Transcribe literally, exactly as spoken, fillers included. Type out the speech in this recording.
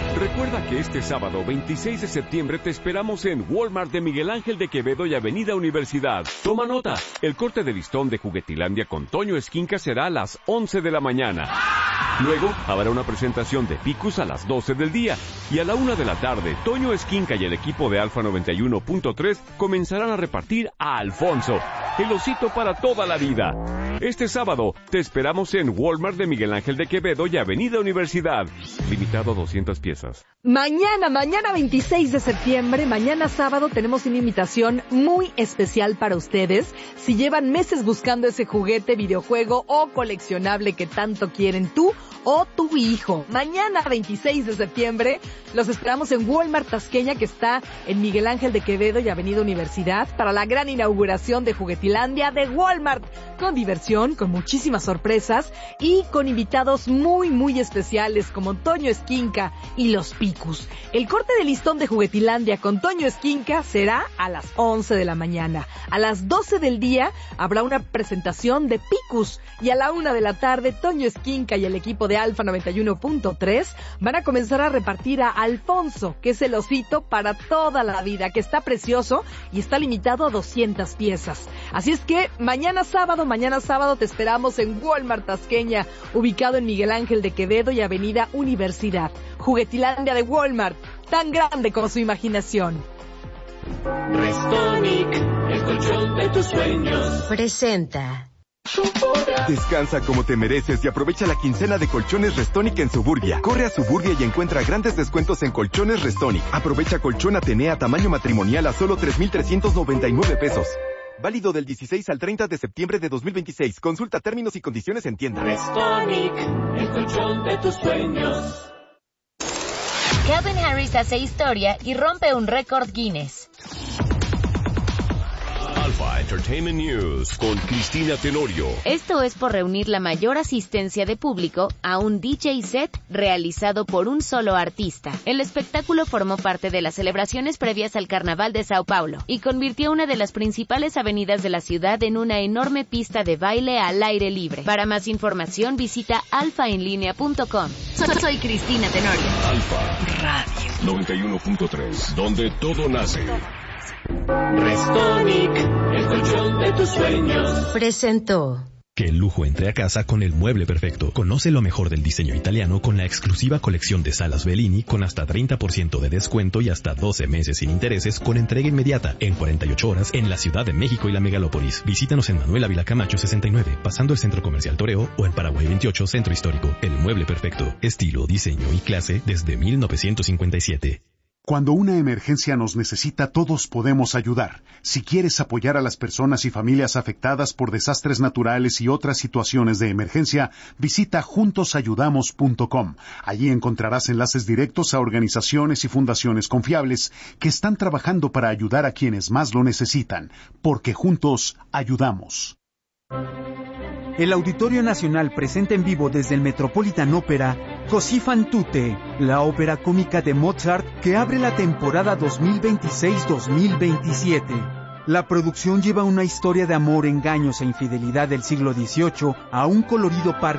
Recuerda que este sábado veintiséis de septiembre te esperamos en Walmart de Miguel Ángel de Quevedo y Avenida Universidad. Toma nota, el corte de listón de Juguetilandia con Toño Esquinca será a las once de la mañana. Luego habrá una presentación de Picus a las doce del día y a la una de la tarde, Toño Esquinca y el equipo de Alfa noventa y uno punto tres comenzarán a repartir a Alfonso, el osito para toda la vida. Este sábado te esperamos en Walmart de Miguel Ángel de Quevedo y Avenida Universidad. Limitado a doscientas piezas. Mañana, mañana veintiséis de septiembre, mañana sábado, tenemos una invitación muy especial para ustedes. Si llevan meses buscando ese juguete, videojuego o coleccionable que tanto quieren tú o tu hijo, mañana veintiséis de septiembre los esperamos en Walmart Tasqueña, que está en Miguel Ángel de Quevedo y Avenida Universidad, para la gran inauguración de Juguetilandia de Walmart, con diversión, con muchísimas sorpresas y con invitados muy muy especiales como Toño Esquinca y los Picus. El corte de listón de Juguetilandia con Toño Esquinca será a las once de la mañana. A las doce del día habrá una presentación de Picus y a la una de la tarde Toño Esquinca y el equipo de Alfa noventa y uno punto tres van a comenzar a repartir a Alfonso, que es el osito para toda la vida, que está precioso y está limitado a doscientas piezas. Así es que mañana sábado, mañana sábado te esperamos en Walmart Tasqueña, ubicado en Miguel Ángel de Quevedo y Avenida Universidad. Juguetilandia de Walmart, tan grande como su imaginación. Restonic, el colchón de tus sueños, presenta. Descansa como te mereces y aprovecha la quincena de colchones Restonic en Suburbia. Corre a Suburbia y encuentra grandes descuentos en colchones Restonic. Aprovecha colchón Atenea tamaño matrimonial a solo tres mil trescientos noventa y nueve pesos. Válido del dieciséis al treinta de septiembre de dos mil veintiséis. Consulta términos y condiciones en tienda. Restonic, el colchón de tus sueños. Calvin Harris hace historia y rompe un récord Guinness. Alpha Entertainment News con Cristina Tenorio. Esto es por reunir la mayor asistencia de público a un D J set realizado por un solo artista. El espectáculo formó parte de las celebraciones previas al Carnaval de Sao Paulo y convirtió una de las principales avenidas de la ciudad en una enorme pista de baile al aire libre. Para más información visita alfa en línea punto com. Soy Cristina Tenorio. Alfa Radio noventa y uno punto tres, donde todo nace. Restonic, el colchón de tus sueños, presentó. Que el lujo entre a casa con el mueble perfecto. Conoce lo mejor del diseño italiano con la exclusiva colección de salas Bellini con hasta treinta por ciento de descuento y hasta doce meses sin intereses con entrega inmediata en cuarenta y ocho horas en la Ciudad de México y la Megalópolis. Visítanos en Manuel Ávila Camacho sesenta y nueve, pasando el Centro Comercial Toreo, o en Paraguay veintiocho, Centro Histórico. El mueble perfecto. Estilo, diseño y clase desde mil novecientos cincuenta y siete. Cuando una emergencia nos necesita, todos podemos ayudar. Si quieres apoyar a las personas y familias afectadas por desastres naturales y otras situaciones de emergencia, visita juntos ayudamos punto com. Allí encontrarás enlaces directos a organizaciones y fundaciones confiables que están trabajando para ayudar a quienes más lo necesitan, porque juntos ayudamos. El Auditorio Nacional presenta en vivo desde el Metropolitan Opera Così fan tutte, la ópera cómica de Mozart que abre la temporada dos mil veintiséis dos mil veintisiete. La producción lleva una historia de amor, engaños e infidelidad del siglo dieciocho a un colorido parque